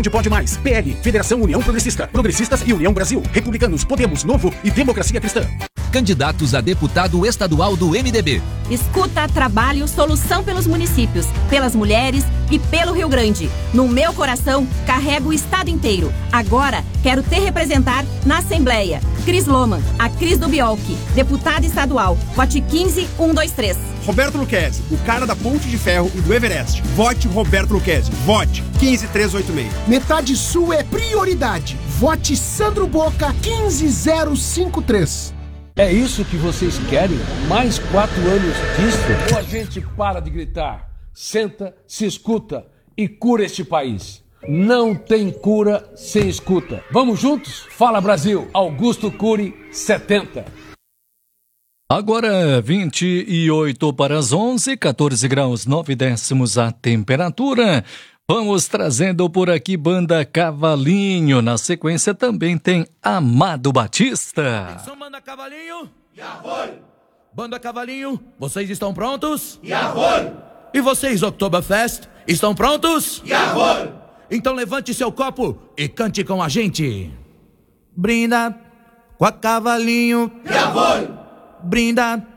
Grande Pode Mais, PL, Federação União Progressista, Progressistas e União Brasil, Republicanos, Podemos, Novo e Democracia Cristã. Candidatos a deputado estadual do MDB. Escuta, trabalho, solução pelos municípios, pelas mulheres e pelo Rio Grande. No meu coração, carrego o estado inteiro. Agora, quero te representar na Assembleia. Cris Loman, a Cris do Biolchi, deputada estadual. Vote 15123. Roberto Lucchesi, o cara da Ponte de Ferro e do Everest. Vote Roberto Lucchesi. Vote 15386. Metade Sul é prioridade. Vote Sandro Boca 15053. É isso que vocês querem? Mais 4 anos disso? Ou a gente para de gritar, senta, se escuta e cura este país? Não tem cura sem escuta. Vamos juntos? Fala Brasil! Augusto Cury, 70. Agora 28 para as 11, 14 graus 9 décimos a temperatura. Vamos trazendo por aqui Banda Cavalinho. Na sequência também tem Amado Batista. Atenção, Banda Cavalinho. Jawohl. Banda Cavalinho, vocês estão prontos? Jawohl. E vocês, Oktoberfest, estão prontos? Jawohl. Então levante seu copo e cante com a gente. Brinda com a Cavalinho. Jawohl. Brinda